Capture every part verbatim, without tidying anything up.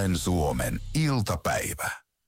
Puolen Suomen iltapäivä.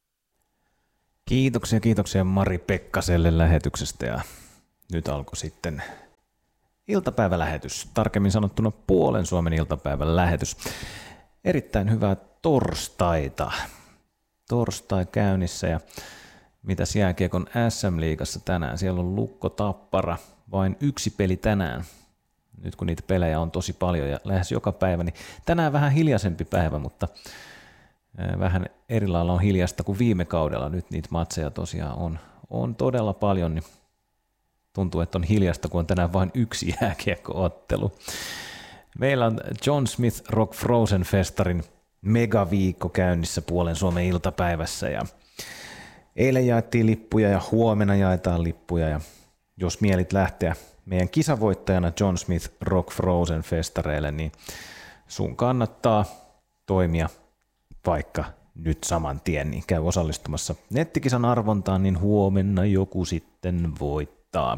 Kiitoksia, kiitoksia Mari Pekkaselle lähetyksestä ja nyt alkoi sitten iltapäivälähetys, tarkemmin sanottuna Puolen Suomen iltapäivän lähetys. Erittäin hyvää torstaita. Torstai käynnissä ja mitäs jääkiekon S M-liigassa tänään? Siellä on Lukko Tappara, vain yksi peli tänään. Nyt kun niitä pelejä on tosi paljon ja lähes joka päivä, niin tänään vähän hiljaisempi päivä, mutta vähän eri lailla on hiljasta kuin viime kaudella. Nyt niitä matseja tosiaan on, on todella paljon, niin tuntuu, että on hiljasta, kun on tänään vain yksi jääkiekko-ottelu. Meillä on John Smith Rock Frozen Festarin megaviikko käynnissä Puolen Suomen iltapäivässä ja eilen jaettiin lippuja ja huomenna jaetaan lippuja ja jos mielit lähteä meidän kisavoittajana John Smith Rock Frozen Festareille, niin sun kannattaa toimia vaikka nyt saman tien, niin käy osallistumassa nettikisan arvontaan, niin huomenna joku sitten voittaa.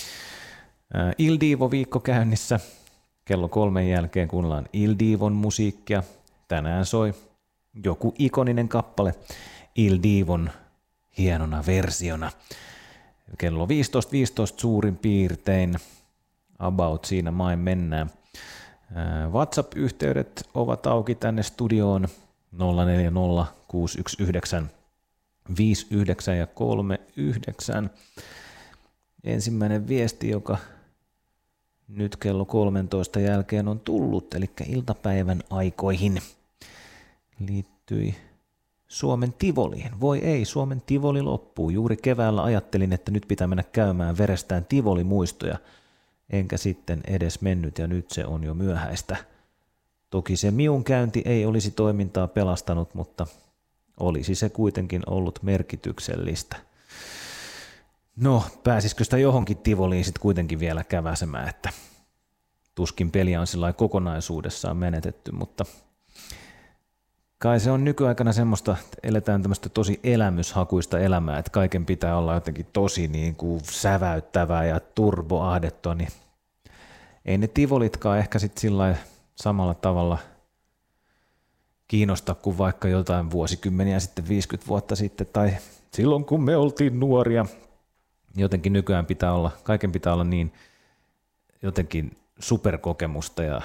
Il Divo-viikko käynnissä. Kello kolmen jälkeen kuunnellaan Il Divon musiikkia. Tänään soi joku ikoninen kappale Il Divon hienona versiona. Kello viisitoista viisitoista suurin piirtein. About siinä main mennään. WhatsApp-yhteydet ovat auki tänne studioon nolla neljä nolla kuusi yksi yhdeksän viisi yhdeksän ja kolme yhdeksän. Ensimmäinen viesti, joka nyt kello kolmetoista jälkeen on tullut, eli iltapäivän aikoihin, liittyi Suomen Tivoliin. Voi ei, Suomen Tivoli loppuu. Juuri keväällä ajattelin, että nyt pitää mennä käymään verestään Tivoli-muistoja, enkä sitten edes mennyt, ja nyt se on jo myöhäistä. Toki se miun käynti ei olisi toimintaa pelastanut, mutta olisi se kuitenkin ollut merkityksellistä. No, pääsisikö sitä johonkin Tivoliin sitten kuitenkin vielä käväsemään, että tuskin peliä on sillä kokonaisuudessaan menetetty, mutta kai se on nykyaikana semmoista, että eletään tämmöistä tosi elämyshakuista elämää, että kaiken pitää olla jotenkin tosi niin kuin säväyttävää ja turboahdettua, niin ei ne Tivolitkaan ehkä sitten sillä samalla tavalla kiinnosta kuin vaikka jotain vuosikymmeniä sitten, viisikymmentä vuotta sitten, tai silloin kun me oltiin nuoria. Jotenkin nykyään pitää olla, kaiken pitää olla niin jotenkin superkokemusta ja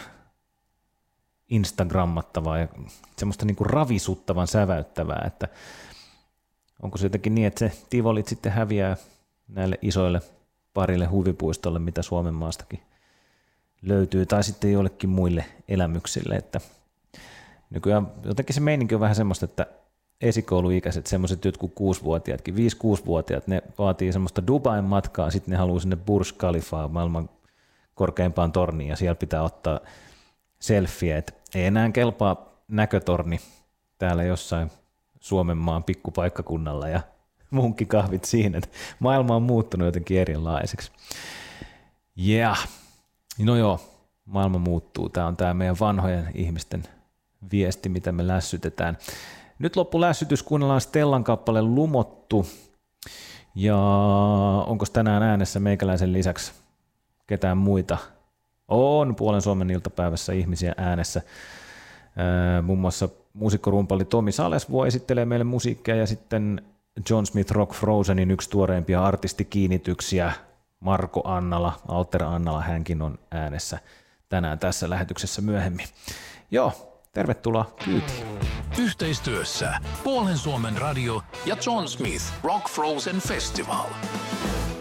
instagrammattavaa ja semmoista niin kuin ravisuttavan säväyttävää, että onko se jotenkin niin, että se Tivolit sitten häviää näille isoille parille huvipuistolle, mitä Suomen maastakin löytyy, tai sitten jollekin muille elämyksille, että nykyään jotenkin se meininki on vähän semmoista, että esikouluikäiset, semmoiset jotkut kuusivuotiaatkin, viisi-kuusivuotiaat, ne vaatii semmoista Dubain matkaa, sitten ne haluaa sinne Burj Khalifaan, maailman korkeimpaan torniin, ja siellä pitää ottaa selfie, että ei enää kelpaa näkötorni täällä jossain Suomen maan pikkupaikkakunnalla ja munkkikahvit siinä, että maailma on muuttunut jotenkin erilaiseksi. Yeah. No joo, maailma muuttuu. Tämä on tämä meidän vanhojen ihmisten viesti, mitä me lässytetään. Nyt loppulässytys, kuunnellaan Stellan kappale Lumottu. Ja onko tänään äänessä meikäläisen lisäksi ketään muita? On Puolen Suomen iltapäivässä ihmisiä äänessä. Ää, muun muassa muusikkorumpali Tomi Salesvuo esittelee meille musiikkia ja sitten John Smith Rock Frozenin yksi tuoreimpia artistikiinnityksiä Marko Annala, Alter Annala, hänkin on äänessä tänään tässä lähetyksessä myöhemmin. Joo, tervetuloa kyytiin. Yhteistyössä Puolen Suomen radio ja John Smith Rock Frozen Festival.